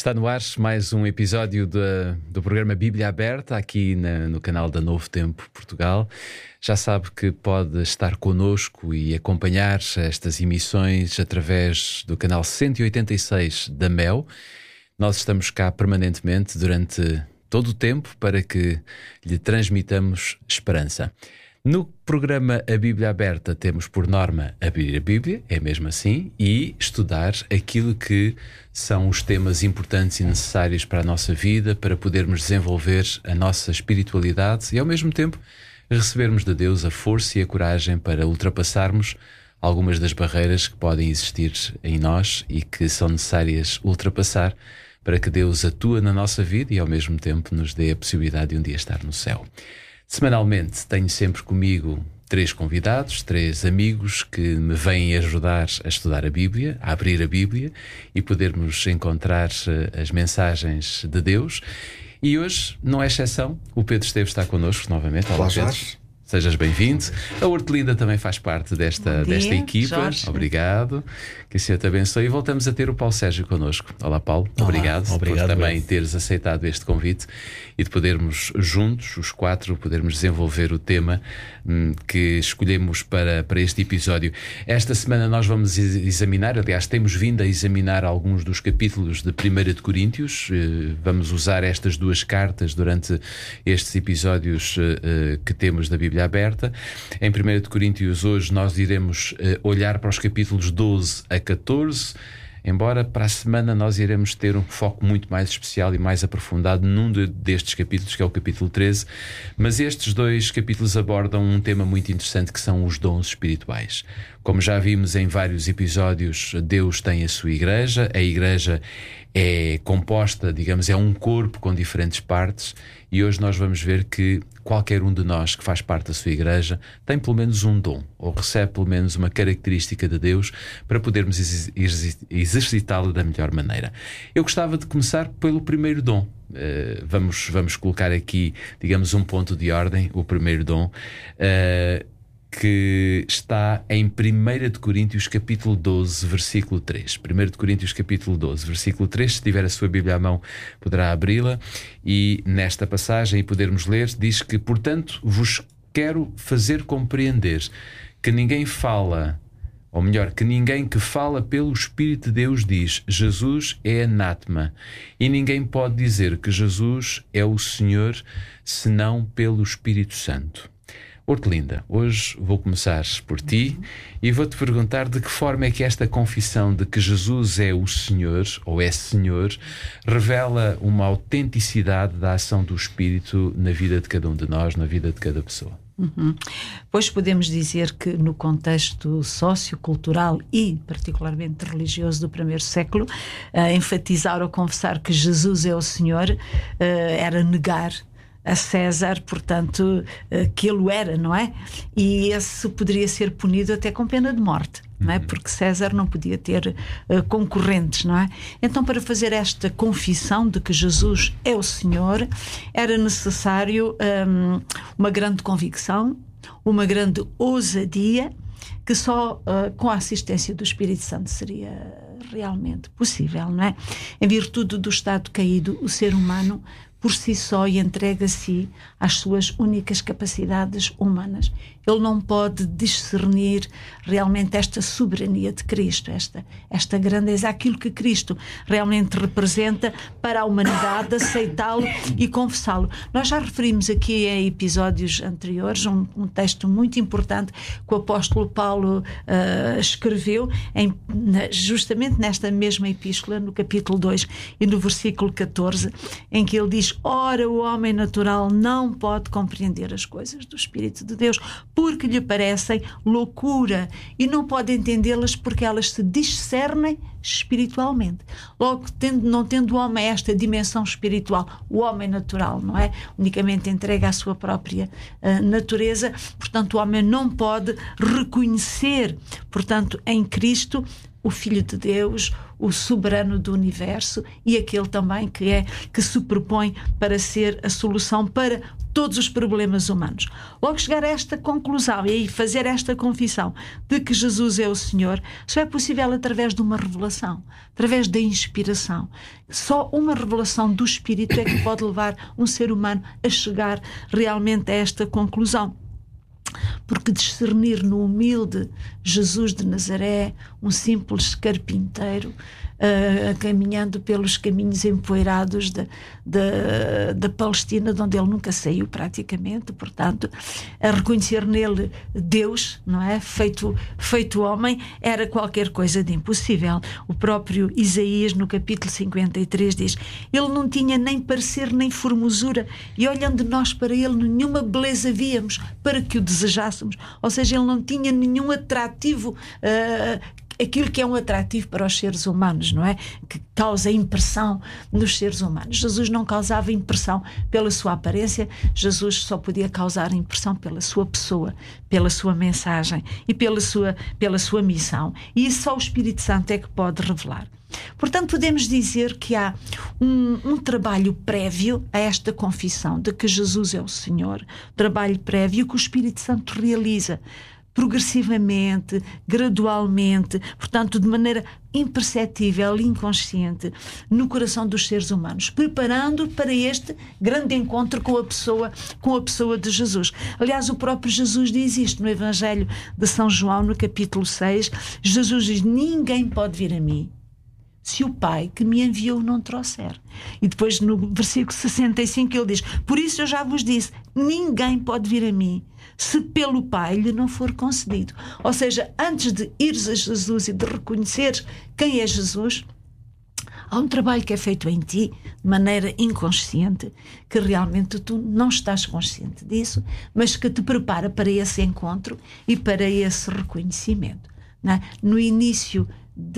Está no ar mais um episódio do programa Bíblia Aberta, aqui no canal da Novo Tempo Portugal. Já sabe que pode estar connosco e acompanhar estas emissões através do canal 186 da MEL. Nós estamos cá permanentemente durante todo o tempo para que lhe transmitamos esperança. No programa A Bíblia Aberta temos por norma abrir a Bíblia, é mesmo assim, e estudar aquilo que são os temas importantes e necessários para a nossa vida, para podermos desenvolver a nossa espiritualidade e ao mesmo tempo recebermos de Deus a força e a coragem para ultrapassarmos algumas das barreiras que podem existir em nós e que são necessárias ultrapassar para que Deus atue na nossa vida e ao mesmo tempo nos dê a possibilidade de um dia estar no céu. Semanalmente tenho sempre comigo 3 convidados, 3 amigos que me vêm ajudar a estudar a Bíblia, a abrir a Bíblia e podermos encontrar as mensagens de Deus. E hoje não é exceção, o Pedro Esteves está connosco novamente. Olá, Pedro. Jorge. Sejas bem-vindo. A Hortelinda também faz parte desta equipa. Jorge. Obrigado. Que o Senhor te abençoe. E voltamos a ter o Paulo Sérgio connosco. Olá, Paulo. Olá. Obrigado por também Pedro. teres aceitado este convite e de podermos juntos, os 4, podermos desenvolver o tema que escolhemos para este episódio. Esta semana nós vamos examinar, aliás, temos vindo a examinar alguns dos capítulos de 1 de Coríntios. Vamos usar estas 2 cartas durante estes episódios que temos da Bíblia Aberta. Em 1 de Coríntios hoje nós iremos olhar para os capítulos 12 a 14, embora para a semana nós iremos ter um foco muito mais especial e mais aprofundado num destes capítulos, que é o capítulo 13, mas estes 2 capítulos abordam um tema muito interessante que são os dons espirituais. Como já vimos em vários episódios, Deus tem a sua igreja, a igreja é composta, digamos, é um corpo com diferentes partes, e hoje nós vamos ver que qualquer um de nós que faz parte da sua igreja tem pelo menos um dom, ou recebe pelo menos uma característica de Deus para podermos exercitá-lo da melhor maneira. Eu gostava de começar pelo primeiro dom. Vamos colocar aqui, digamos, um ponto de ordem, o primeiro dom, que está em 1 de Coríntios capítulo 12, versículo 3. 1 de Coríntios capítulo 12, versículo 3. Se tiver a sua Bíblia à mão, poderá abri-la. E nesta passagem, e podermos ler, diz que, portanto, vos quero fazer compreender que ninguém fala, ou melhor, que ninguém que fala pelo Espírito de Deus diz Jesus é anátema, e ninguém pode dizer que Jesus é o Senhor senão pelo Espírito Santo. Hortelinda, hoje vou começar por ti e vou-te perguntar de que forma é que esta confissão de que Jesus é o Senhor, ou é Senhor, revela uma autenticidade da ação do Espírito na vida de cada um de nós, na vida de cada pessoa. Pois podemos dizer que no contexto sociocultural e particularmente religioso do primeiro século, enfatizar ou confessar que Jesus é o Senhor era negar a César, portanto, que ele o era, não é? E esse poderia ser punido até com pena de morte, não é? Porque César não podia ter concorrentes, não é? Então, para fazer esta confissão de que Jesus é o Senhor, era necessário uma grande convicção, uma grande ousadia, que só com a assistência do Espírito Santo seria realmente possível, não é? Em virtude do estado caído, o ser humano por si só e entrega a si às suas únicas capacidades humanas. Ele não pode discernir realmente esta soberania de Cristo, esta grandeza, aquilo que Cristo realmente representa para a humanidade, aceitá-lo e confessá-lo. Nós já referimos aqui em episódios anteriores um texto muito importante que o apóstolo Paulo escreveu justamente nesta mesma epístola, no capítulo 2 e no versículo 14, em que ele diz: ora, o homem natural não pode compreender as coisas do Espírito de Deus, porque lhe parecem loucura, e não pode entendê-las porque elas se discernem espiritualmente. Logo, não tendo o homem esta dimensão espiritual, o homem natural, não é? Unicamente entrega à sua própria natureza, portanto o homem não pode reconhecer, portanto, em Cristo o Filho de Deus, o soberano do universo e aquele também que se propõe para ser a solução para todos os problemas humanos. Logo chegar a esta conclusão e aí fazer esta confissão de que Jesus é o Senhor, só é possível através de uma revelação, através da inspiração. Só uma revelação do Espírito é que pode levar um ser humano a chegar realmente a esta conclusão. Porque discernir no humilde Jesus de Nazaré, um simples carpinteiro, caminhando pelos caminhos empoeirados da Palestina, de onde ele nunca saiu praticamente, portanto, a reconhecer nele Deus, não é? Feito homem, era qualquer coisa de impossível. O próprio Isaías, no capítulo 53, diz: ele não tinha nem parecer nem formosura, e olhando nós para ele, nenhuma beleza víamos para que o desejássemos. Ou seja, ele não tinha nenhum atrativo, aquilo que é um atrativo para os seres humanos, não é? Que causa impressão nos seres humanos. Jesus não causava impressão pela sua aparência, Jesus só podia causar impressão pela sua pessoa, pela sua mensagem e pela sua missão. E isso só o Espírito Santo é que pode revelar. Portanto, podemos dizer que há um trabalho prévio a esta confissão de que Jesus é o Senhor, trabalho prévio que o Espírito Santo realiza progressivamente, gradualmente, portanto, de maneira imperceptível, inconsciente, no coração dos seres humanos, preparando para este grande encontro com a pessoa de Jesus. Aliás, o próprio Jesus diz isto no Evangelho de São João, no capítulo 6. Jesus diz: ninguém pode vir a mim se o Pai que me enviou não trouxer. E depois no versículo 65 ele diz: por isso eu já vos disse, ninguém pode vir a mim se pelo Pai lhe não for concedido. Ou seja, antes de ires a Jesus e de reconheceres quem é Jesus, há um trabalho que é feito em ti de maneira inconsciente, que realmente tu não estás consciente disso, mas que te prepara para esse encontro e para esse reconhecimento, não é? No início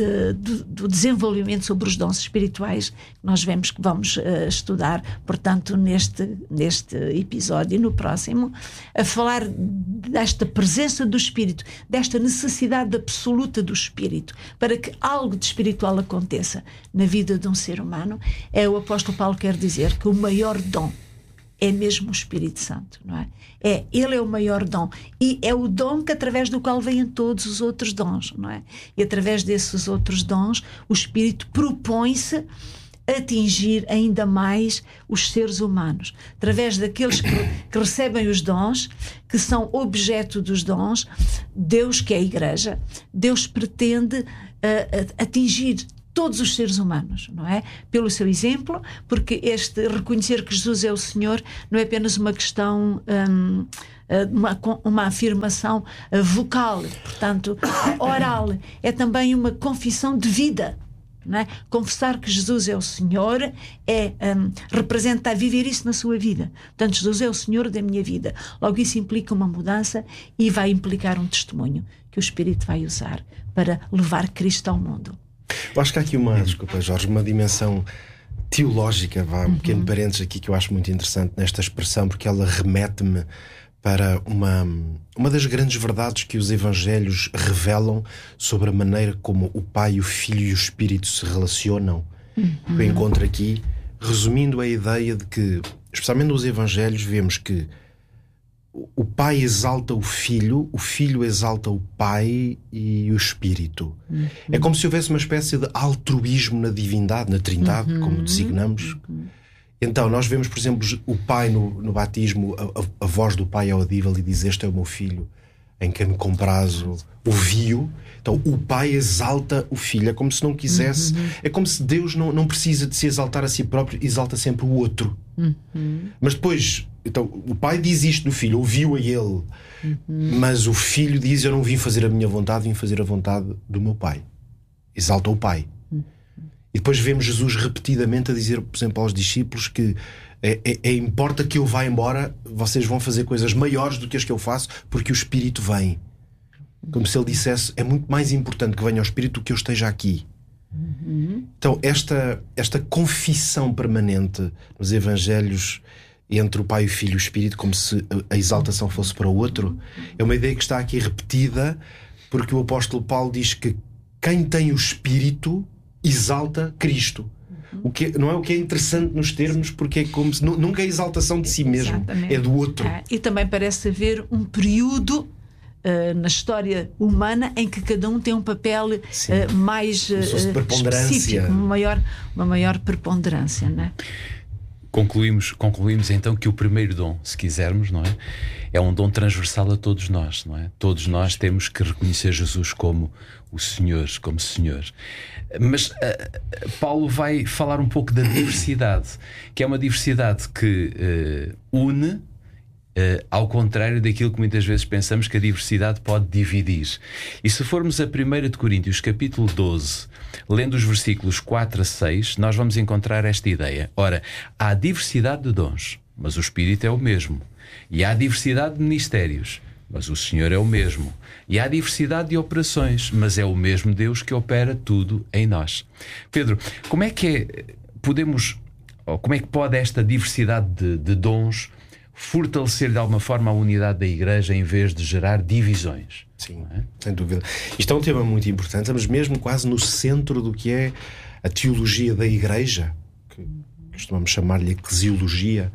do desenvolvimento sobre os dons espirituais, nós vemos que vamos estudar, portanto, neste episódio e no próximo, a falar desta presença do Espírito, desta necessidade absoluta do Espírito para que algo de espiritual aconteça na vida de um ser humano. O apóstolo Paulo quer dizer que o maior dom é mesmo o Espírito Santo, não é? Ele é o maior dom e é o dom que através do qual vêm todos os outros dons, não é? E através desses outros dons o Espírito propõe-se a atingir ainda mais os seres humanos, através daqueles que recebem os dons, que são objeto dos dons. Deus, que é a Igreja, Deus pretende atingir todos os seres humanos, não é? Pelo seu exemplo, porque este reconhecer que Jesus é o Senhor não é apenas uma questão, uma afirmação vocal, portanto, oral, é também uma confissão de vida, não é? Confessar que Jesus é o Senhor representa viver isso na sua vida. Portanto, Jesus é o Senhor da minha vida. Logo, isso implica uma mudança e vai implicar um testemunho que o Espírito vai usar para levar Cristo ao mundo. Eu acho que há aqui desculpa, Jorge, uma dimensão teológica, um pequeno parênteses aqui que eu acho muito interessante nesta expressão, porque ela remete-me para uma das grandes verdades que os Evangelhos revelam sobre a maneira como o Pai, o Filho e o Espírito se relacionam. Eu encontro aqui, resumindo a ideia de que, especialmente nos Evangelhos, vemos que o Pai exalta o Filho exalta o Pai e o Espírito. É como se houvesse uma espécie de altruísmo na divindade, na Trindade, como designamos. Então nós vemos, por exemplo, o Pai no batismo, a voz do Pai é audível e diz: este é o meu Filho em quem me comprazo, ouvi-o. Então o Pai exalta o Filho, é como se não quisesse, é como se Deus não precisa de se exaltar a si próprio, exalta sempre o outro. Mas depois, então, o Pai diz isto do Filho, ouviu a ele, mas o Filho diz: eu não vim fazer a minha vontade, vim fazer a vontade do meu Pai. Exalta o Pai. E depois vemos Jesus repetidamente a dizer, por exemplo, aos discípulos que importa que eu vá embora, vocês vão fazer coisas maiores do que as que eu faço, porque o Espírito vem. Como se ele dissesse: é muito mais importante que venha o Espírito do que eu esteja aqui. Então esta confissão permanente nos Evangelhos entre o Pai, o Filho e o Espírito, como se a exaltação fosse para o outro, é uma ideia que está aqui repetida, porque o apóstolo Paulo diz que quem tem o Espírito exalta Cristo. Não é o que é interessante nos termos, porque é como se nunca é exaltação de si mesmo, é do outro. E também parece haver um período na história humana em que cada um tem um papel mais específico, uma maior preponderância, não é? Concluímos então que o primeiro dom, se quisermos, não é? É um dom transversal a todos nós, não é? Todos nós temos que reconhecer Jesus como o Senhor, como Senhor. Mas Paulo vai falar um pouco da diversidade, que é uma diversidade que une, ao contrário daquilo que muitas vezes pensamos que a diversidade pode dividir. E se formos a 1 de Coríntios, capítulo 12, lendo os versículos 4 a 6, nós vamos encontrar esta ideia. Ora, há diversidade de dons, mas o Espírito é o mesmo. E há diversidade de ministérios, mas o Senhor é o mesmo. E há diversidade de operações, mas é o mesmo Deus que opera tudo em nós. Pedro, como é que pode esta diversidade de dons fortalecer de alguma forma a unidade da Igreja em vez de gerar divisões? Sim, sem dúvida. Isto é um tema muito importante, mas mesmo quase no centro do que é a teologia da Igreja, que costumamos chamar-lhe eclesiologia,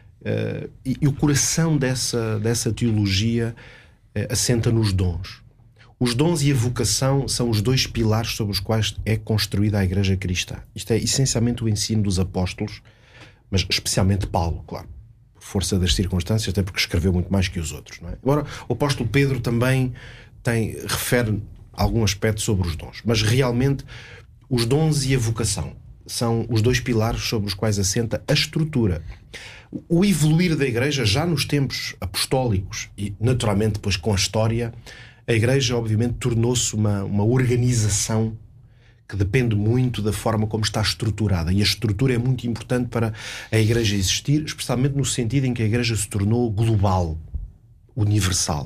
e o coração dessa teologia assenta nos dons. Os dons e a vocação são os dois pilares sobre os quais é construída a Igreja cristã. Isto é essencialmente o ensino dos apóstolos, mas especialmente Paulo, claro, por força das circunstâncias, até porque escreveu muito mais que os outros, não é? Agora, o apóstolo Pedro também refere algum aspecto sobre os dons, mas realmente os dons e a vocação são os dois pilares sobre os quais assenta a estrutura. O evoluir da Igreja, já nos tempos apostólicos e naturalmente depois com a história, a Igreja obviamente tornou-se uma organização que depende muito da forma como está estruturada, e a estrutura é muito importante para a Igreja existir, especialmente no sentido em que a Igreja se tornou global, universal.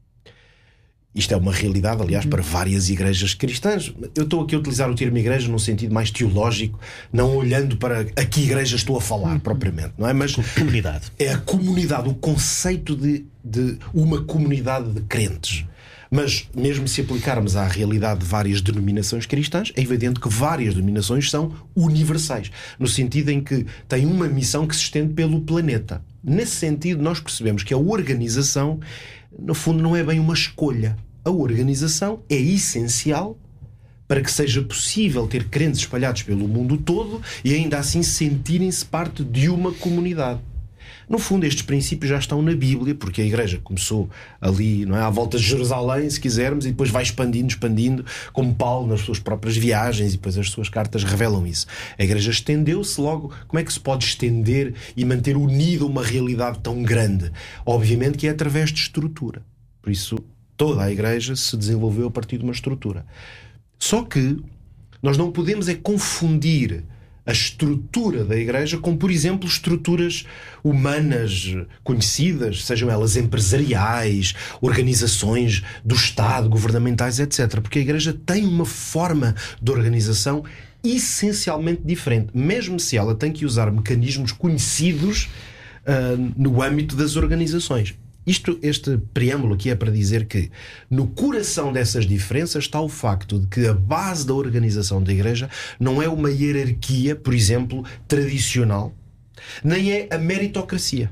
Isto é uma realidade, aliás, para várias igrejas cristãs. Eu estou aqui a utilizar o termo igreja num sentido mais teológico, não olhando para a que igreja estou a falar propriamente, não é? Mas comunidade. É a comunidade, o conceito de uma comunidade de crentes. Mas mesmo se aplicarmos à realidade de várias denominações cristãs, é evidente que várias denominações são universais, no sentido em que têm uma missão que se estende pelo planeta. Nesse sentido, nós percebemos que a organização, no fundo, não é bem uma escolha. A organização é essencial para que seja possível ter crentes espalhados pelo mundo todo e ainda assim sentirem-se parte de uma comunidade. No fundo, estes princípios já estão na Bíblia, porque a Igreja começou ali, não é, à volta de Jerusalém, se quisermos, e depois vai expandindo, como Paulo nas suas próprias viagens, e depois as suas cartas revelam isso. A Igreja estendeu-se logo. Como é que se pode estender e manter unida uma realidade tão grande? Obviamente que é através de estrutura. Por isso, toda a Igreja se desenvolveu a partir de uma estrutura. Só que nós não podemos confundir a estrutura da Igreja com, por exemplo, estruturas humanas conhecidas, sejam elas empresariais, organizações do Estado, governamentais, etc. Porque a Igreja tem uma forma de organização essencialmente diferente, mesmo se ela tem que usar mecanismos conhecidos no âmbito das organizações. Este preâmbulo aqui é para dizer que no coração dessas diferenças está o facto de que a base da organização da Igreja não é uma hierarquia, por exemplo, tradicional, nem é a meritocracia,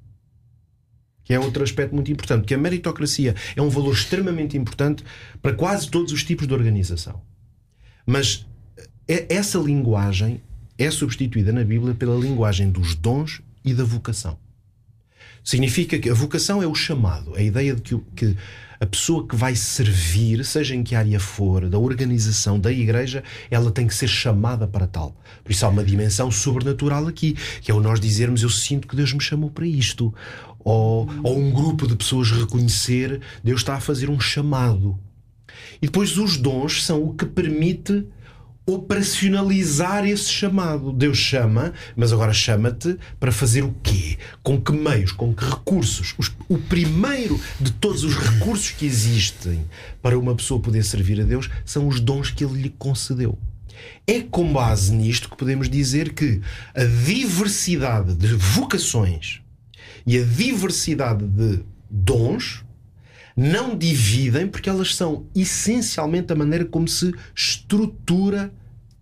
que é outro aspecto muito importante, porque a meritocracia é um valor extremamente importante para quase todos os tipos de organização. Mas essa linguagem é substituída na Bíblia pela linguagem dos dons e da vocação. Significa que a vocação é o chamado, a ideia de que a pessoa que vai servir, seja em que área for, da organização da Igreja, ela tem que ser chamada para tal. Por isso há uma dimensão sobrenatural aqui, que é o nós dizermos: eu sinto que Deus me chamou para isto. Ou um grupo de pessoas reconhecer: Deus está a fazer um chamado. E depois os dons são o que permite operacionalizar esse chamado. Deus chama, mas agora chama-te para fazer o quê? Com que meios? Com que recursos? O primeiro de todos os recursos que existem para uma pessoa poder servir a Deus são os dons que Ele lhe concedeu. É com base nisto que podemos dizer que a diversidade de vocações e a diversidade de dons não dividem, porque elas são essencialmente a maneira como se estrutura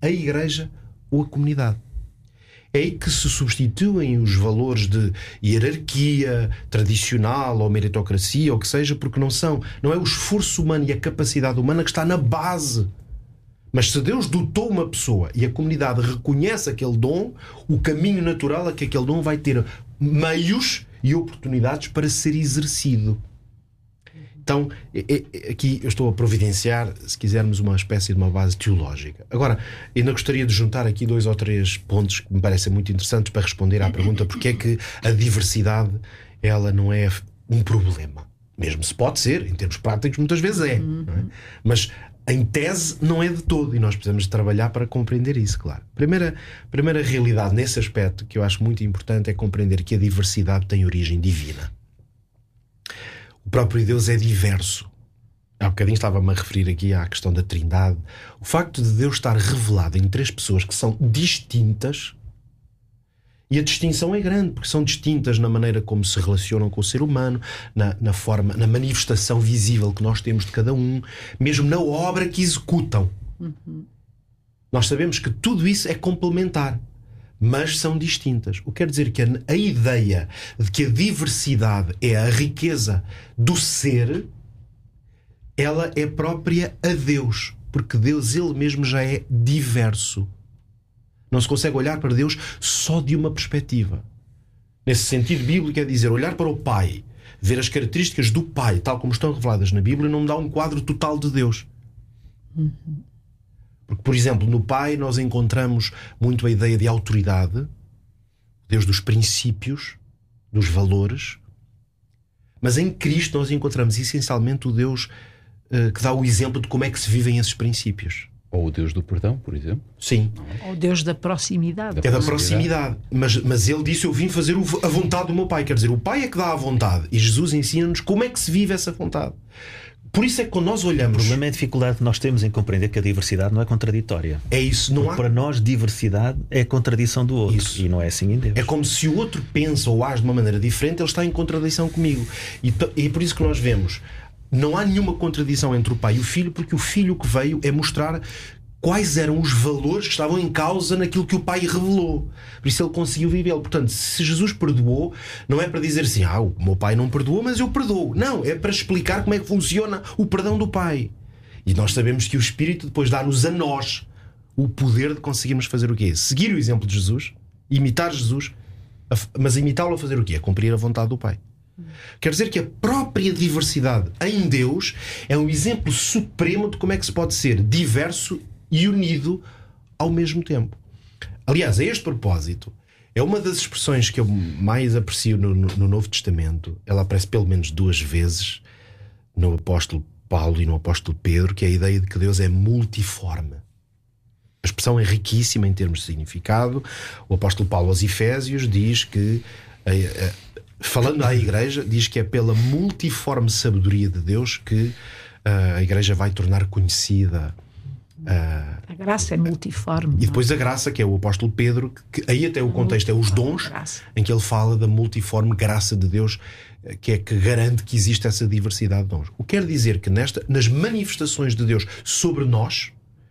a igreja ou a comunidade. É aí que se substituem os valores de hierarquia tradicional ou meritocracia, ou o que seja, porque não é o esforço humano e a capacidade humana que está na base. Mas se Deus dotou uma pessoa e a comunidade reconhece aquele dom, o caminho natural é que aquele dom vai ter meios e oportunidades para ser exercido. Então, aqui eu estou a providenciar, se quisermos, uma espécie de uma base teológica. Agora, ainda gostaria de juntar aqui 2 ou 3 pontos que me parecem muito interessantes para responder à pergunta porque é que a diversidade, ela não é um problema. Mesmo se pode ser, em termos práticos, muitas vezes é. Não é? Mas, em tese, não é de todo, e nós precisamos de trabalhar para compreender isso, claro. Primeira realidade nesse aspecto que eu acho muito importante é compreender que a diversidade tem origem divina. O próprio Deus é diverso. Há bocadinho estava-me a referir aqui à questão da Trindade. O facto de Deus estar revelado em 3 pessoas que são distintas, e a distinção é grande, porque são distintas na maneira como se relacionam com o ser humano, na forma, na manifestação visível que nós temos de cada um, mesmo na obra que executam. Nós sabemos que tudo isso é complementar, mas são distintas. O que quer dizer que a ideia de que a diversidade é a riqueza do ser, ela é própria a Deus, porque Deus ele mesmo já é diverso. Não se consegue olhar para Deus só de uma perspectiva. Nesse sentido bíblico é dizer, olhar para o Pai, ver as características do Pai, tal como estão reveladas na Bíblia, não dá um quadro total de Deus. Porque, por exemplo, no Pai nós encontramos muito a ideia de autoridade, Deus dos princípios, dos valores, mas em Cristo nós encontramos essencialmente o Deus que dá o exemplo de como é que se vivem esses princípios. Ou o Deus do perdão, por exemplo. Sim. Ou o Deus da proximidade. É da proximidade. Mas ele disse, eu vim fazer a vontade do meu Pai. Quer dizer, o Pai é que dá a vontade. E Jesus ensina-nos como é que se vive essa vontade. Por isso é que quando nós olhamos... O problema é a dificuldade que nós temos em compreender que a diversidade não é contraditória. É isso, não há... Para nós, diversidade é a contradição do outro. Isso. E não é assim em Deus. É como se o outro pensa ou age de uma maneira diferente, ele está em contradição comigo. E é por isso que nós vemos... Não há nenhuma contradição entre o Pai e o Filho, porque o Filho que veio é mostrar quais eram os valores que estavam em causa naquilo que o Pai revelou. Por isso ele conseguiu vivê-lo. Portanto, se Jesus perdoou, não é para dizer assim, o meu Pai não perdoou, mas eu perdoo. Não, é para explicar como é que funciona o perdão do Pai. E nós sabemos que o Espírito depois dá-nos a nós o poder de conseguirmos fazer o quê? Seguir o exemplo de Jesus, imitar Jesus, mas imitá-lo a fazer o quê? A cumprir a vontade do Pai. Quer dizer que a própria diversidade em Deus é um exemplo supremo de como é que se pode ser diverso e unido ao mesmo tempo. Aliás, a este propósito, é uma das expressões que eu mais aprecio no Novo Testamento. Ela aparece pelo menos 2 vezes no apóstolo Paulo e no apóstolo Pedro, que é a ideia de que Deus é multiforme. A expressão é riquíssima em termos de significado. O apóstolo Paulo aos Efésios diz que... falando à Igreja, diz que é pela multiforme sabedoria de Deus que a Igreja vai tornar conhecida. A graça é multiforme. E depois a graça, que é o apóstolo Pedro, que aí até o contexto é os dons, em que ele fala da multiforme graça de Deus, que é que garante que existe essa diversidade de dons. O que quer dizer que nas manifestações de Deus sobre nós,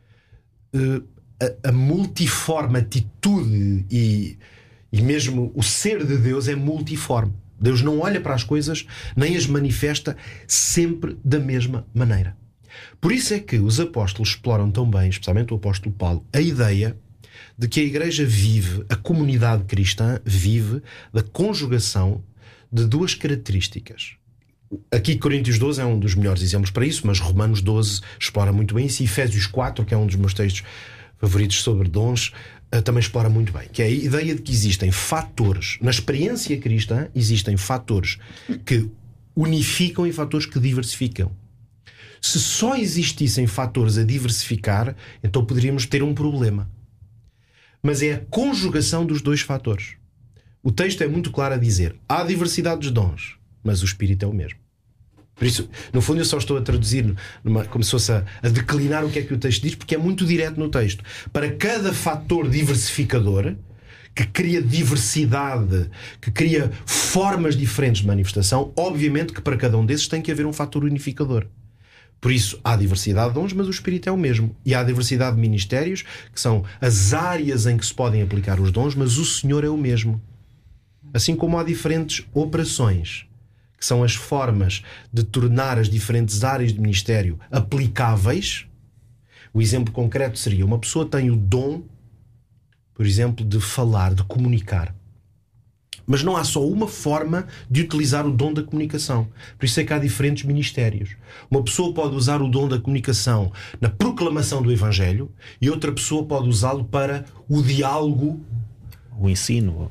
a multiforme atitude e mesmo o ser de Deus é multiforme. Deus não olha para as coisas nem as manifesta sempre da mesma maneira. Por isso é que os apóstolos exploram tão bem, especialmente o apóstolo Paulo, a ideia de que a Igreja vive, a comunidade cristã vive da conjugação de 2 características. Aqui Coríntios 12 é um dos melhores exemplos para isso, mas Romanos 12 explora muito bem isso, e Efésios 4, que é um dos meus textos favoritos sobre dons, também explora muito bem, que é a ideia de que existem fatores, na experiência cristã existem fatores que unificam e fatores que diversificam. Se só existissem fatores a diversificar, então poderíamos ter um problema. Mas é a conjugação dos 2 fatores. O texto é muito claro a dizer, há diversidade dos dons, mas o Espírito é o mesmo. Por isso, no fundo, eu só estou a traduzir como se fosse a declinar o que é que o texto diz, porque é muito direto no texto. Para cada fator diversificador, que cria diversidade, que cria formas diferentes de manifestação, obviamente que para cada um desses tem que haver um fator unificador. Por isso há diversidade de dons, mas o Espírito é o mesmo. E há diversidade de ministérios, que são as áreas em que se podem aplicar os dons, mas o Senhor é o mesmo. Assim como há diferentes operações, que são as formas de tornar as diferentes áreas de ministério aplicáveis. O exemplo concreto seria: uma pessoa tem o dom, por exemplo, de falar, de comunicar. Mas não há só uma forma de utilizar o dom da comunicação. Por isso é que há diferentes ministérios. Uma pessoa pode usar o dom da comunicação na proclamação do Evangelho e outra pessoa pode usá-lo para o diálogo, o ensino.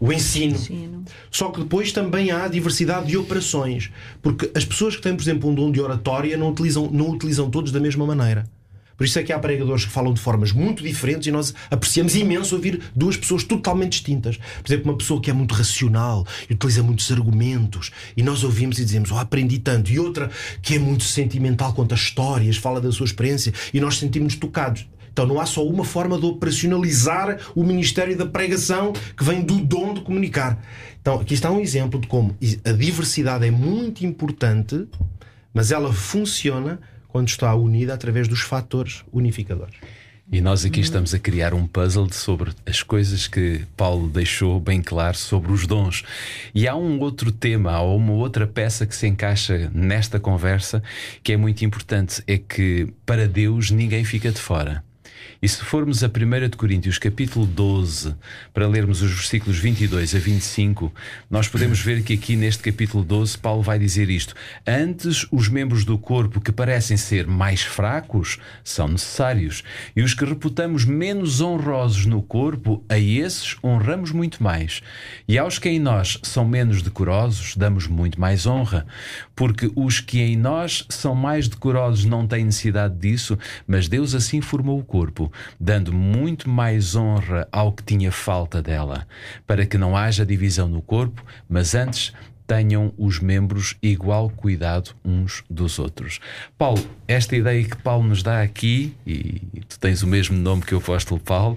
Só que depois também há diversidade de operações. Porque as pessoas que têm, por exemplo, um dom de oratória não utilizam todos da mesma maneira. Por isso é que há pregadores que falam de formas muito diferentes e nós apreciamos imenso ouvir duas pessoas totalmente distintas. Por exemplo, uma pessoa que é muito racional e utiliza muitos argumentos e nós ouvimos e dizemos: aprendi tanto. E outra que é muito sentimental, conta histórias, fala da sua experiência e nós sentimos-nos tocados. Então não há só uma forma de operacionalizar o ministério da pregação que vem do dom de comunicar. Então aqui está um exemplo de como a diversidade é muito importante, mas ela funciona quando está unida através dos fatores unificadores. E nós aqui estamos a criar um puzzle sobre as coisas que Paulo deixou bem claro sobre os dons. E há um outro tema, há uma outra peça que se encaixa nesta conversa que é muito importante: é que para Deus ninguém fica de fora. E se formos a 1 de Coríntios capítulo 12 para lermos os versículos 22 a 25, nós podemos ver que aqui neste capítulo 12 Paulo vai dizer isto: antes os membros do corpo que parecem ser mais fracos são necessários, e os que reputamos menos honrosos no corpo, a esses honramos muito mais, e aos que em nós são menos decorosos damos muito mais honra, porque os que em nós são mais decorosos não têm necessidade disso, mas Deus assim formou o corpo, dando muito mais honra ao que tinha falta dela, para que não haja divisão no corpo, mas antes tenham os membros igual cuidado uns dos outros. Paulo, esta ideia que Paulo nos dá aqui, e tu tens o mesmo nome que o apóstolo Paulo,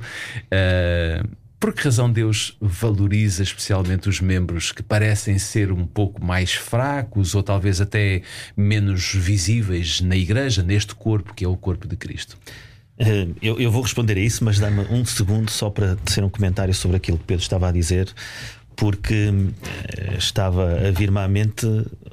por que razão Deus valoriza especialmente os membros que parecem ser um pouco mais fracos ou talvez até menos visíveis na igreja, neste corpo que é o corpo de Cristo? Eu vou responder a isso, mas dá-me um segundo só para tecer um comentário sobre aquilo que Pedro estava a dizer, porque estava a vir-me à mente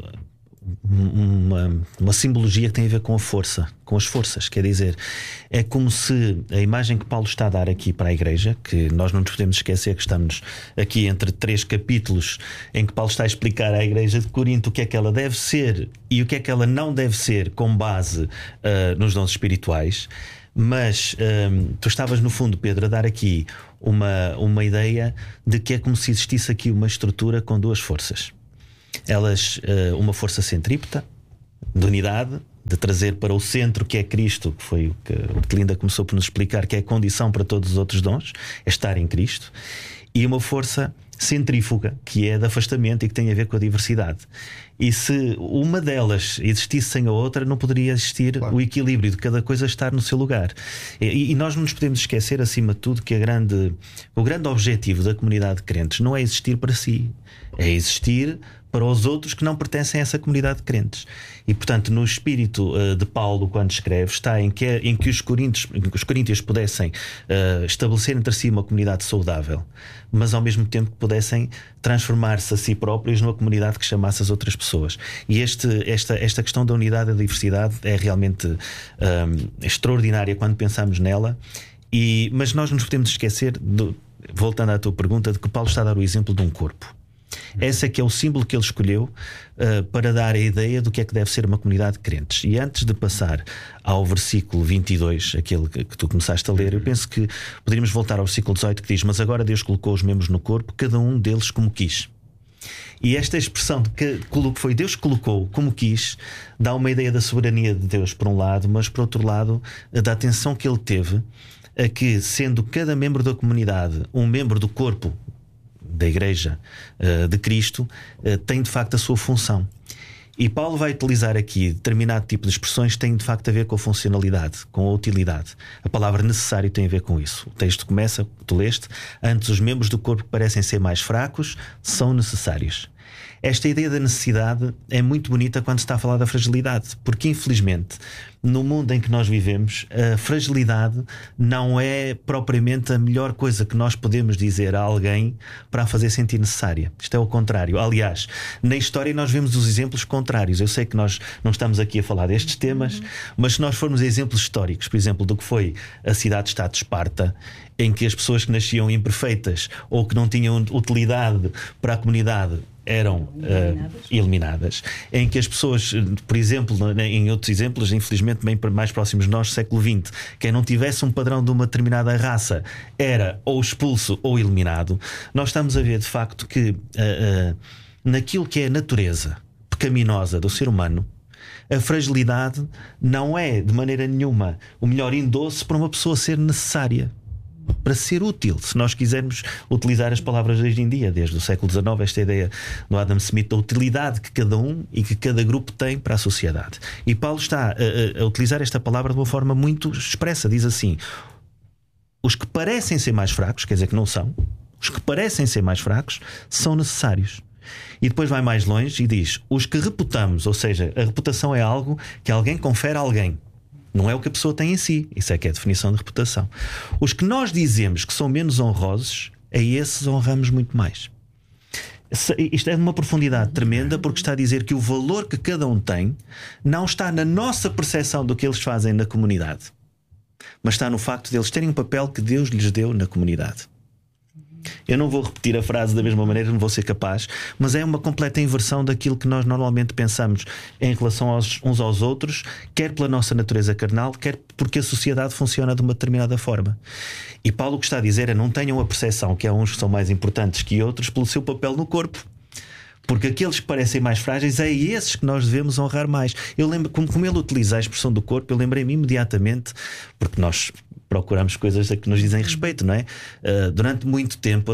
uma simbologia que tem a ver com a força, com as forças. Quer dizer, é como se a imagem que Paulo está a dar aqui para a igreja, que nós não nos podemos esquecer que estamos aqui entre 3 capítulos em que Paulo está a explicar à igreja de Corinto o que é que ela deve ser e o que é que ela não deve ser com base nos dons espirituais. Mas tu estavas no fundo, Pedro, a dar aqui uma ideia de que é como se existisse aqui uma estrutura com 2 forças. Elas, uma força centrípeta, de unidade, de trazer para o centro, que é Cristo, que foi o que Linda começou por nos explicar, que é a condição para todos os outros dons, é estar em Cristo. E uma força centrífuga, que é de afastamento e que tem a ver com a diversidade. E se uma delas existisse sem a outra, não poderia existir, claro, o equilíbrio de cada coisa estar no seu lugar. E nós não nos podemos esquecer, acima de tudo, que o grande objetivo da comunidade de crentes não é existir para si, é existir para os outros que não pertencem a essa comunidade de crentes. E portanto, no espírito de Paulo, quando escreve, está em que os coríntios pudessem estabelecer entre si uma comunidade saudável, mas ao mesmo tempo que pudessem transformar-se a si próprios numa comunidade que chamasse as outras pessoas. E esta questão da unidade e da diversidade é realmente extraordinária quando pensamos nela. Mas nós não nos podemos esquecer, voltando à tua pergunta, de que Paulo está a dar o exemplo de um corpo. Esse é que é o símbolo que ele escolheu para dar a ideia do que é que deve ser uma comunidade de crentes. E antes de passar ao versículo 22, aquele que tu começaste a ler, eu penso que poderíamos voltar ao versículo 18, que diz: mas agora Deus colocou os membros no corpo, cada um deles como quis. E esta expressão de que foi Deus que colocou como quis dá uma ideia da soberania de Deus por um lado, mas por outro lado da atenção que ele teve a que, sendo cada membro da comunidade um membro do corpo da Igreja de Cristo, tem de facto a sua função. E Paulo vai utilizar aqui determinado tipo de expressões que têm de facto a ver com a funcionalidade, com a utilidade. A palavra necessário tem a ver com isso. O texto começa, tu leste: antes os membros do corpo que parecem ser mais fracos são necessários. Esta ideia da necessidade é muito bonita quando se está a falar da fragilidade, porque infelizmente no mundo em que nós vivemos, a fragilidade não é propriamente a melhor coisa que nós podemos dizer a alguém para a fazer sentir necessária. Isto é o contrário. Aliás, na história nós vemos os exemplos contrários. Eu sei que nós não estamos aqui a falar destes temas, mas se nós formos a exemplos históricos, por exemplo, do que foi a cidade-estado de Esparta, em que as pessoas que nasciam imperfeitas ou que não tinham utilidade para a comunidade eram eliminadas, em que as pessoas, por exemplo, em outros exemplos, infelizmente bem mais próximos de nós, século XX, quem não tivesse um padrão de uma determinada raça era ou expulso ou eliminado. Nós estamos a ver de facto que naquilo que é a natureza pecaminosa do ser humano, a fragilidade não é de maneira nenhuma o melhor endosso para uma pessoa ser necessária, para ser útil, se nós quisermos utilizar as palavras de hoje em dia, desde o século XIX, esta ideia do Adam Smith da utilidade que cada um e que cada grupo tem para a sociedade. E Paulo está a utilizar esta palavra de uma forma muito expressa. Diz assim: os que parecem ser mais fracos, quer dizer que não são, os que parecem ser mais fracos são necessários. E depois vai mais longe e diz: os que reputamos, ou seja, a reputação é algo que alguém confere a alguém, não é o que a pessoa tem em si. Isso é que é a definição de reputação. Os que nós dizemos que são menos honrosos, a esses honramos muito mais. Isto é de uma profundidade tremenda, porque está a dizer que o valor que cada um tem não está na nossa percepção do que eles fazem na comunidade, mas está no facto de eles terem um papel que Deus lhes deu na comunidade. Eu não vou repetir a frase da mesma maneira, não vou ser capaz, mas é uma completa inversão daquilo que nós normalmente pensamos em relação uns aos outros, quer pela nossa natureza carnal, quer porque a sociedade funciona de uma determinada forma. E Paulo o que está a dizer é: não tenham a percepção que há uns que são mais importantes que outros pelo seu papel no corpo, porque aqueles que parecem mais frágeis é esses que nós devemos honrar mais. Eu lembro, como ele utiliza a expressão do corpo, eu lembrei-me imediatamente, porque nós procuramos coisas a que nos dizem respeito, não é? Durante muito tempo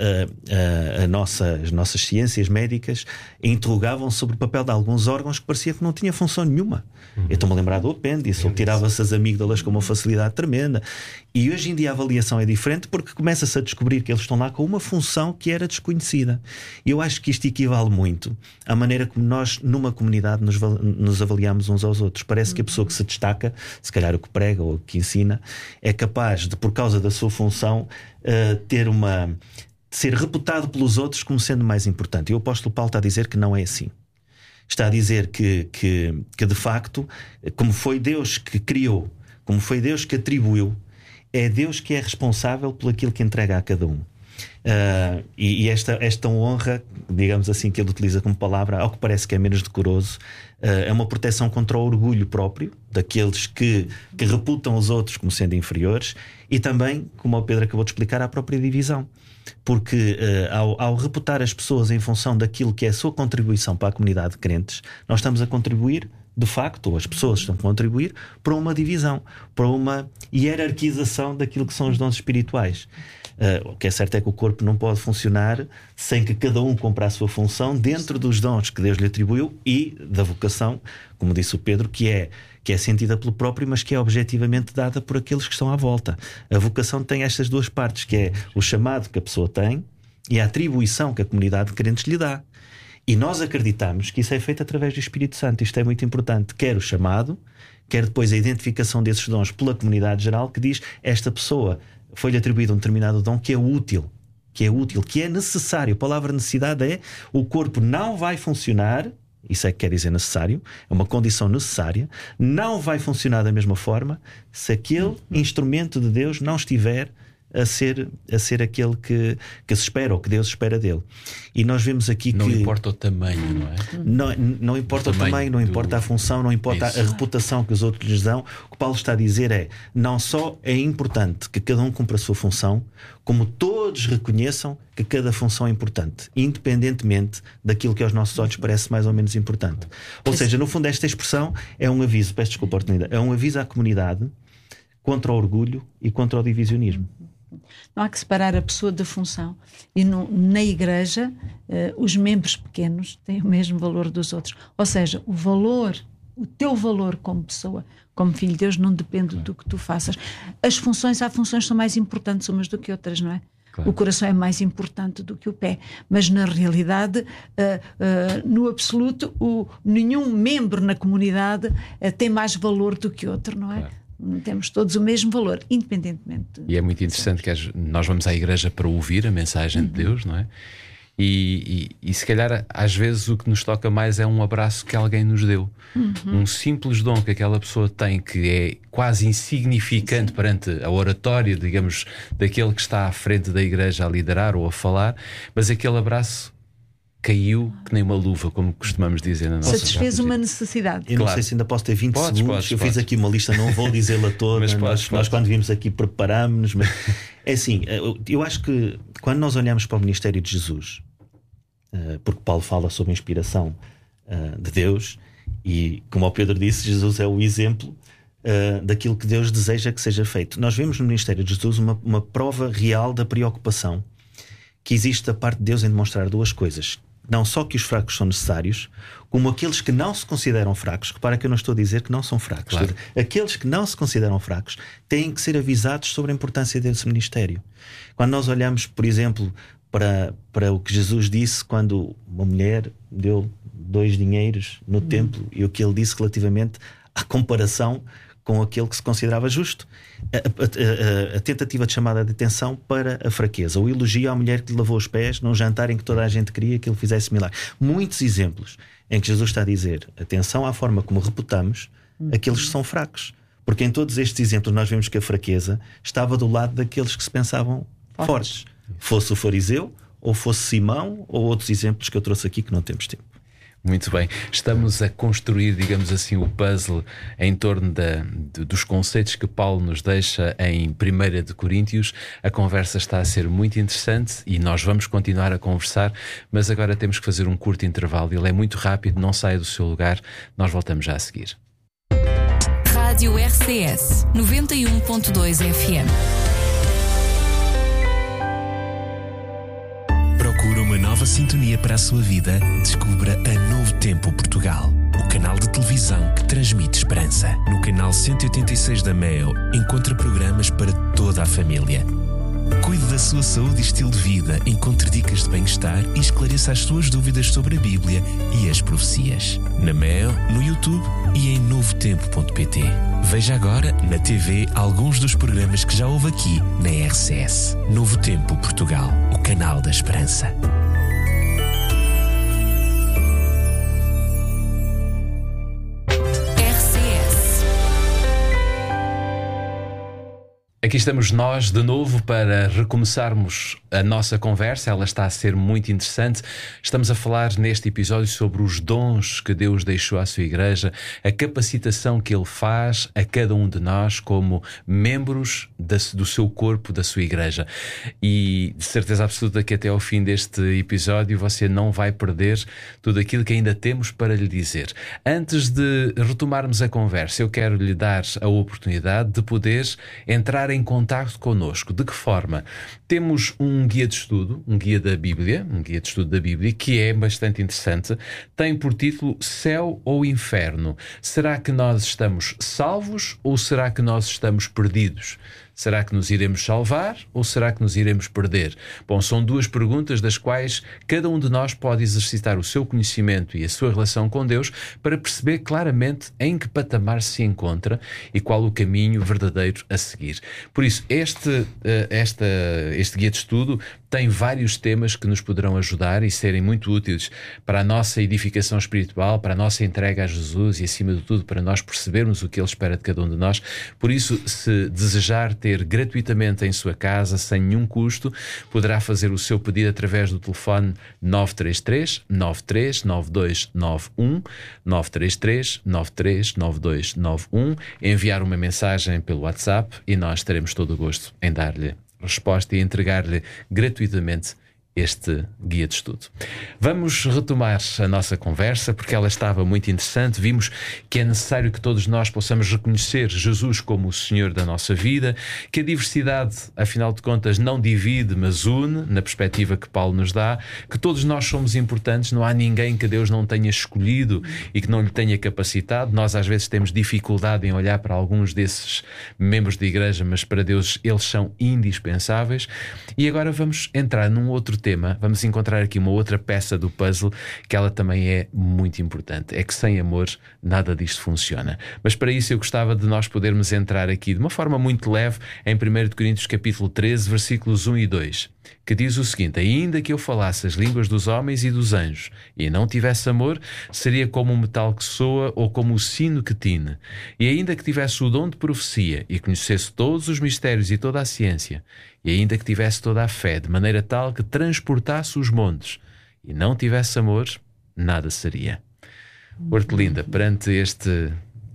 as nossas ciências médicas interrogavam sobre o papel de alguns órgãos que parecia que não tinha função nenhuma. Eu estou-me a lembrar do apêndice, ou tirava-se as amígdalas com uma facilidade tremenda. E hoje em dia a avaliação é diferente, porque começa-se a descobrir que eles estão lá com uma função que era desconhecida. E eu acho que isto equivale muito à maneira como nós numa comunidade nos avaliamos uns aos outros. Parece que a pessoa que se destaca, se calhar o que prega ou o que ensina, é capaz de, por causa da sua função, de ser reputado pelos outros como sendo mais importante. E o apóstolo Paulo está a dizer que não é assim. Está a dizer que de facto, como foi Deus que criou, como foi Deus que atribuiu, é Deus que é responsável por aquilo que entrega a cada um. E esta honra, digamos assim, que ele utiliza como palavra, ao que parece que é menos decoroso, é uma proteção contra o orgulho próprio daqueles que reputam os outros como sendo inferiores, e também, como o Pedro acabou de explicar, a própria divisão. Porque ao reputar as pessoas em função daquilo que é a sua contribuição para a comunidade de crentes, nós estamos a contribuir, de facto, ou as pessoas estão a contribuir para uma divisão, para uma hierarquização daquilo que são os dons espirituais. O que é certo é que o corpo não pode funcionar sem que cada um cumpra a sua função dentro dos dons que Deus lhe atribuiu e da vocação, como disse o Pedro, que é sentida pelo próprio, mas que é objetivamente dada por aqueles que estão à volta. A vocação tem estas duas partes, que é o chamado que a pessoa tem e a atribuição que a comunidade de crentes lhe dá. E nós acreditamos que isso é feito através do Espírito Santo. Isto é muito importante, quer o chamado, quer depois a identificação desses dons pela comunidade geral, que diz: esta pessoa foi-lhe atribuído um determinado dom que é útil, que é necessário. A palavra necessidade é: o corpo não vai funcionar, isso é que quer dizer necessário, é uma condição necessária, não vai funcionar da mesma forma se aquele instrumento de Deus não estiver a ser aquele que se espera, ou que Deus espera dele. E nós vemos aqui não que não importa o tamanho, não é? Não importa o tamanho, não importa a função, não importa a reputação que os outros lhes dão. O que Paulo está a dizer é: não só é importante que cada um cumpra a sua função, como todos reconheçam que cada função é importante, independentemente daquilo que aos nossos olhos parece mais ou menos importante. Ou seja, no fundo, esta expressão é um aviso, peço desculpa a oportunidade, é um aviso à comunidade contra o orgulho e contra o divisionismo. Não há que separar a pessoa da função. E na igreja, os membros pequenos têm o mesmo valor dos outros. Ou seja, o teu valor como pessoa, como filho de Deus, não depende do que tu faças. Há funções que são mais importantes umas do que outras, não é? O coração é mais importante do que o pé. Mas na realidade, no absoluto, nenhum membro na comunidade tem mais valor do que outro, não é? Claro. Temos todos o mesmo valor, independentemente. E é muito interessante que nós vamos à igreja para ouvir a mensagem de Deus, não é? E se calhar às vezes o que nos toca mais é um abraço que alguém nos deu, um simples dom que aquela pessoa tem, que é quase insignificante perante a oratória, digamos, daquele que está à frente da igreja a liderar ou a falar, mas aquele abraço caiu que nem uma luva, como costumamos dizer na nossa. Satisfez uma necessidade. Eu não sei se ainda posso ter 20 segundos. Eu fiz aqui uma lista, não vou dizê-la toda. Mas nós quando vimos aqui preparámos-nos. Mas é assim, eu acho que quando nós olhamos para o ministério de Jesus, porque Paulo fala sobre a inspiração de Deus, e como o Pedro disse, Jesus é o exemplo daquilo que Deus deseja que seja feito. Nós vemos no ministério de Jesus uma prova real da preocupação que existe da parte de Deus em demonstrar duas coisas: não só que os fracos são necessários, como aqueles que não se consideram fracos. Repara que eu não estou a dizer que não são fracos. Claro. Aqueles que não se consideram fracos têm que ser avisados sobre a importância desse ministério. Quando nós olhamos, por exemplo, para o que Jesus disse quando uma mulher deu 2 dinheiros no templo, e o que ele disse relativamente à comparação com aquele que se considerava justo, a tentativa de chamada de atenção para a fraqueza, o elogio à mulher que lhe lavou os pés num jantar em que toda a gente queria que ele fizesse milagre. Muitos exemplos em que Jesus está a dizer atenção à forma como reputamos aqueles que são fracos, porque em todos estes exemplos nós vemos que a fraqueza estava do lado daqueles que se pensavam fortes, fosse o fariseu ou fosse Simão ou outros exemplos que eu trouxe aqui que não temos tempo. Muito bem, estamos a construir, digamos assim, o puzzle em torno dos conceitos que Paulo nos deixa em 1 de Coríntios. A conversa está a ser muito interessante e nós vamos continuar a conversar, mas agora temos que fazer um curto intervalo. Ele é muito rápido, não saia do seu lugar, nós voltamos já a seguir. Rádio RCS 91.2 FM. Procura uma nova sintonia para a sua vida? Descubra a Novo Tempo Portugal, o canal de televisão que transmite esperança. No canal 186 da MEO, encontra programas para toda a família. Cuide da sua saúde e estilo de vida, encontre dicas de bem-estar e esclareça as suas dúvidas sobre a Bíblia e as profecias. Na MEO, no YouTube e em novotempo.pt. Veja agora na TV alguns dos programas que já houve aqui na RCS. Novo Tempo Portugal, o canal da esperança. Aqui estamos nós de novo para recomeçarmos a nossa conversa. Ela está a ser muito interessante. Estamos a falar neste episódio sobre os dons que Deus deixou à sua igreja, a capacitação que Ele faz a cada um de nós como membros do seu corpo, da sua igreja. E de certeza absoluta que até ao fim deste episódio você não vai perder tudo aquilo que ainda temos para lhe dizer. Antes de retomarmos a conversa, eu quero lhe dar a oportunidade de poder entrar em contacto connosco. De que forma? Temos um guia de estudo, um guia de estudo da Bíblia, que é bastante interessante. Tem por título Céu ou Inferno? Será que nós estamos salvos ou será que nós estamos perdidos? Será que nos iremos salvar ou será que nos iremos perder? Bom, são duas perguntas das quais cada um de nós pode exercitar o seu conhecimento e a sua relação com Deus para perceber claramente em que patamar se encontra e qual o caminho verdadeiro a seguir. Por isso, este guia de estudo tem vários temas que nos poderão ajudar e serem muito úteis para a nossa edificação espiritual, para a nossa entrega a Jesus e, acima de tudo, para nós percebermos o que Ele espera de cada um de nós. Por isso, se desejar ter gratuitamente em sua casa, sem nenhum custo, poderá fazer o seu pedido através do telefone 933 93 9291, 933 93 9291, enviar uma mensagem pelo WhatsApp e nós teremos todo o gosto em dar-lhe resposta e entregar-lhe gratuitamente este guia de estudo. Vamos retomar a nossa conversa, porque ela estava muito interessante. Vimos que é necessário que todos nós possamos reconhecer Jesus como o Senhor da nossa vida, que a diversidade, afinal de contas, não divide, mas une, na perspectiva que Paulo nos dá, que todos nós somos importantes, não há ninguém que Deus não tenha escolhido e que não lhe tenha capacitado. Nós às vezes temos dificuldade em olhar para alguns desses membros da igreja, mas para Deus eles são indispensáveis. E agora vamos entrar num outro tema, vamos encontrar aqui uma outra peça do puzzle que ela também é muito importante. É que sem amor nada disto funciona. Mas para isso eu gostava de nós podermos entrar aqui de uma forma muito leve em 1 Coríntios capítulo 13, versículos 1 e 2, que diz o seguinte: ainda que eu falasse as línguas dos homens e dos anjos e não tivesse amor, seria como um metal que soa ou como o sino que tine. E ainda que tivesse o dom de profecia e conhecesse todos os mistérios e toda a ciência, e ainda que tivesse toda a fé, de maneira tal que transportasse os montes, e não tivesse amor, nada seria. Hortelinda, perante este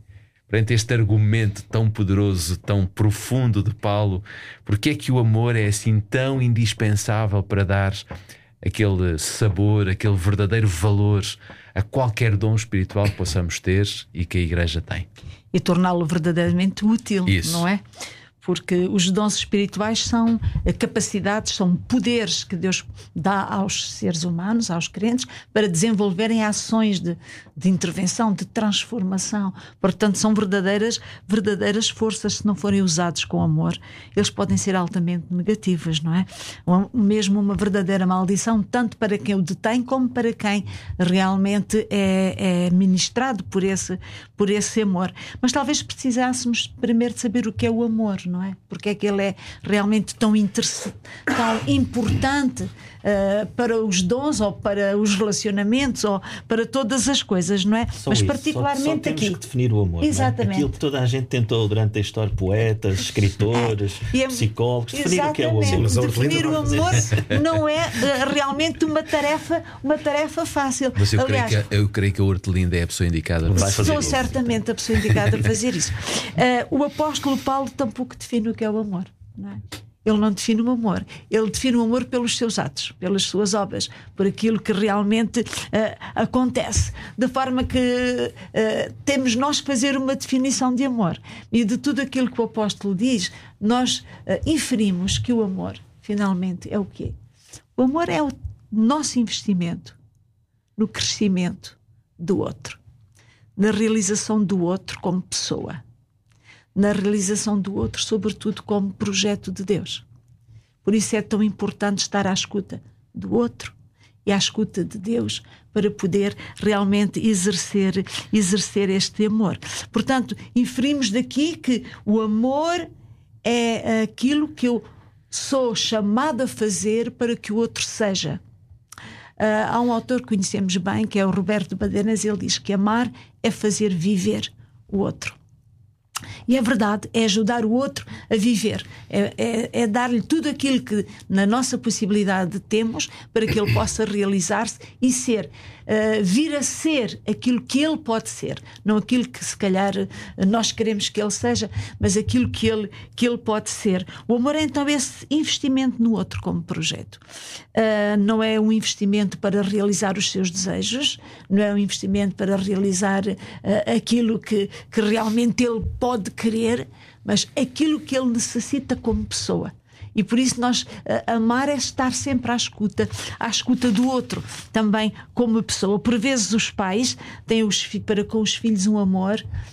argumento tão poderoso, tão profundo de Paulo, porque é que o amor é assim tão indispensável para dar aquele sabor, aquele verdadeiro valor a qualquer dom espiritual que possamos ter e que a Igreja tem? E torná-lo verdadeiramente útil, Isso. não é? Porque os dons espirituais são capacidades, são poderes que Deus dá aos seres humanos, aos crentes, para desenvolverem ações de intervenção, de transformação. Portanto, são verdadeiras forças. Se não forem usados com amor, eles podem ser altamente negativos, não é? Mesmo uma verdadeira maldição, tanto para quem o detém como para quem realmente é ministrado por esse amor. Mas talvez precisássemos primeiro de saber o que é o amor, não é? Porque é que ele é realmente tão importante para os dons ou para os relacionamentos ou para todas as coisas, não é? Só mas isso. particularmente só temos aqui que definir o amor. Exatamente. Não é? Aquilo que toda a gente tentou durante a história, poetas, escritores, psicólogos, definir o que é o amor. Sim, mas a definir o amor não é realmente uma tarefa fácil. Mas Aliás, eu creio que a Hortelinda é a pessoa indicada para Vai fazer sou isso. certamente a pessoa indicada a fazer isso. O apóstolo Paulo tampouco define o que é o amor, não é? Ele não define o amor. Ele define o amor pelos seus atos, pelas suas obras, por aquilo que realmente acontece. De forma que temos nós que fazer uma definição de amor. E de tudo aquilo que o apóstolo diz, nós inferimos que o amor, finalmente, é o quê? O amor é o nosso investimento no crescimento do outro, na realização do outro como pessoa, na realização do outro, sobretudo como projeto de Deus. Por isso é tão importante estar à escuta do outro e à escuta de Deus para poder realmente exercer este amor. Portanto, inferimos daqui que o amor é aquilo que eu sou chamado a fazer para que o outro seja. Há um autor que conhecemos bem, que é o Roberto Badenas. Ele diz que amar é fazer viver o outro. E é verdade, é ajudar o outro a viver, é dar-lhe tudo aquilo que na nossa possibilidade temos para que ele possa realizar-se e vir a ser aquilo que ele pode ser, não aquilo que se calhar nós queremos que ele seja, mas aquilo que ele pode ser. O amor é então esse investimento no outro como projeto. Não é um investimento para realizar os seus desejos, não é um investimento para realizar aquilo que realmente ele pode querer, mas aquilo que ele necessita como pessoa. E por isso nós amar é estar sempre à escuta do outro, também como pessoa. Por vezes os pais têm para com os filhos um amor